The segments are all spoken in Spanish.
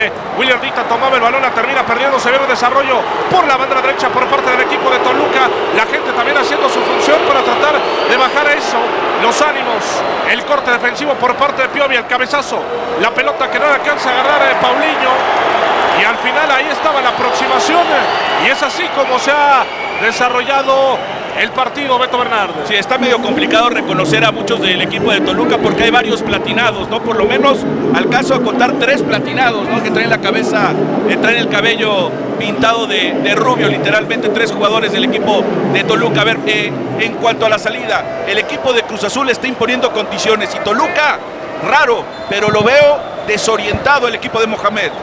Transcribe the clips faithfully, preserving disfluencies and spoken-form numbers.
William Dicta tomaba el balón, la termina perdiendo, se ve un desarrollo por la banda derecha por parte del equipo de Toluca. La gente también haciendo su función para tratar de bajar eso, los ánimos. El corte defensivo por parte de Piovi, el cabezazo, la pelota que no le alcanza a agarrar a Paulinho. Y al final ahí estaba la aproximación y es así como se ha desarrollado el partido, Beto Bernardo. Sí, está medio complicado reconocer a muchos del equipo de Toluca porque hay varios platinados, ¿no? Por lo menos alcanzo a contar tres platinados, ¿no? Que traen la cabeza, eh, traen el cabello pintado de, de rubio, literalmente tres jugadores del equipo de Toluca. A ver, eh, en cuanto a la salida, el equipo de Cruz Azul está imponiendo condiciones y Toluca, raro, pero lo veo desorientado el equipo de Mohamed.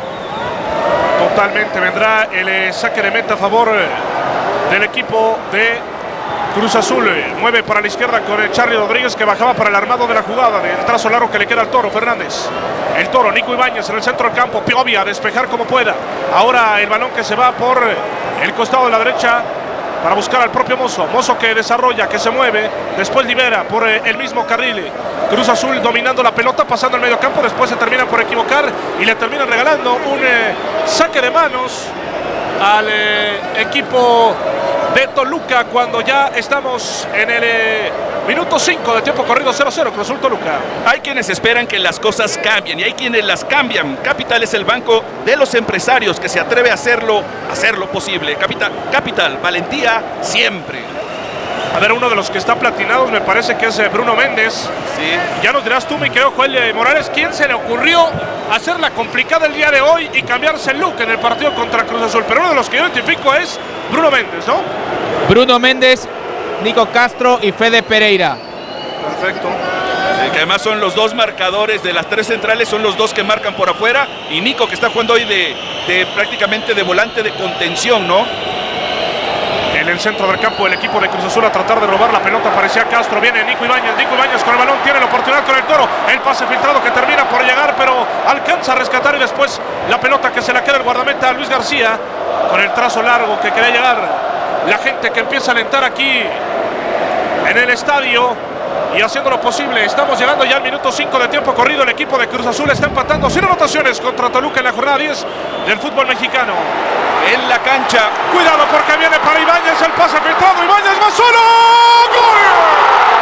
Totalmente, vendrá el eh, saque de meta a favor eh, del equipo de Cruz Azul. eh, mueve para la izquierda con el Charly Rodríguez, que bajaba para el armado de la jugada, del trazo largo que le queda al Toro Fernández. El Toro, Nico Ibáñez en el centro del campo, Piovi a despejar como pueda. Ahora el balón que se va por eh, el costado de la derecha para buscar al propio Mozo. Mozo que desarrolla, que se mueve, después libera por eh, el mismo carril. Cruz Azul dominando la pelota, pasando el medio campo, después se termina por equivocar y le terminan regalando un eh, saque de manos al eh, equipo de Toluca cuando ya estamos en el eh, minuto cinco de tiempo corrido. Cero cero Cruz Azul Toluca. Hay quienes esperan que las cosas cambien y hay quienes las cambian. Capital es el banco de los empresarios que se atreve a hacerlo, a hacer lo posible. Capital, Capital, valentía siempre. A ver, uno de los que está platinados me parece que es Bruno Méndez. Sí. Ya nos dirás tú, mi querido Joel Morales, ¿quién se le ocurrió hacerla complicada el día de hoy y cambiarse el look en el partido contra Cruz Azul? Pero uno de los que yo identifico es Bruno Méndez, ¿no? Bruno Méndez, Nico Castro y Fede Pereira. Perfecto. Sí, que además son los dos marcadores de las tres centrales, son los dos que marcan por afuera. Y Nico, que está jugando hoy de, de prácticamente de volante de contención, ¿no? En el centro del campo el equipo de Cruz Azul a tratar de robar la pelota, parecía Castro, viene Nico Ibáñez, Nico Ibáñez con el balón, tiene la oportunidad con el Toro, el pase filtrado que termina por llegar, pero alcanza a rescatar y después la pelota que se la queda el guardameta Luis García, con el trazo largo que quería llegar, la gente que empieza a alentar aquí en el estadio y haciendo lo posible. Estamos llegando ya al minuto cinco de tiempo corrido, el equipo de Cruz Azul está empatando sin anotaciones contra Toluca en la jornada diez del fútbol mexicano. En la cancha. Cuidado porque viene para Ibáñez, el pase filtrado, Ibáñez va solo. ¡Gol!